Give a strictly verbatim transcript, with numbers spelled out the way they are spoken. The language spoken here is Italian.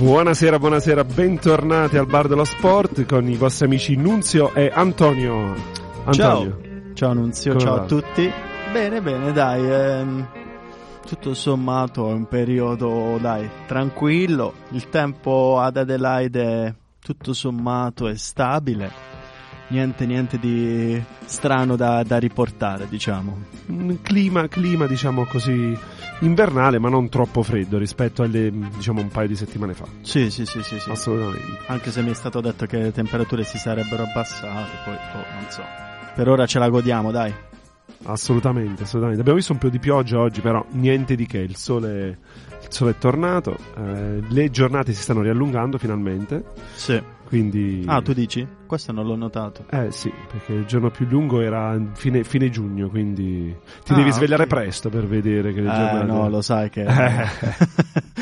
Buonasera, buonasera, bentornati al Bar dello Sport con i vostri amici Nunzio e Antonio. Antonio. Ciao, ciao Nunzio, Come ciao va? a tutti. Bene, bene, dai, ehm, tutto sommato è un periodo, dai, tranquillo. Il tempo ad Adelaide tutto sommato è stabile. Niente, niente di strano da, da riportare, diciamo. Un clima, clima, diciamo così, invernale, ma non troppo freddo rispetto alle, diciamo, un paio di settimane fa. Sì, sì, sì, sì, sì. Assolutamente. Anche se mi è stato detto che le temperature si sarebbero abbassate, poi, oh, non so. Per ora ce la godiamo, dai. Assolutamente, assolutamente. Abbiamo visto un po' di pioggia oggi, però niente di che. Il sole, il sole è tornato, eh, le giornate si stanno riallungando finalmente. Sì. Quindi... Ah, tu dici? Questo non l'ho notato. Eh sì, perché il giorno più lungo era fine, fine giugno, quindi ti Ah, devi svegliare ok. presto per vedere che le Eh, giornate... no, lo sai che